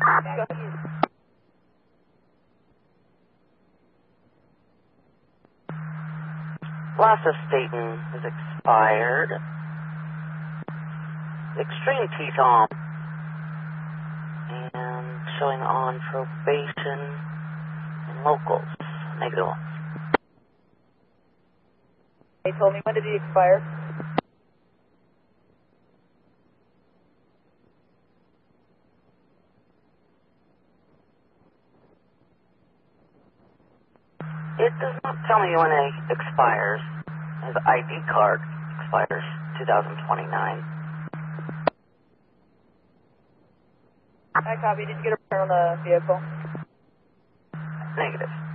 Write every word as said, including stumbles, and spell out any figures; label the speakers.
Speaker 1: Loss of Staten is expired. Extreme T-Tom. And showing on probation and locals. Negative one.
Speaker 2: They told me, when did he expire?
Speaker 1: It does not tell me when it expires. His I D card expires two thousand twenty-nine.
Speaker 2: I copy. Did you get a return on the vehicle?
Speaker 1: Negative.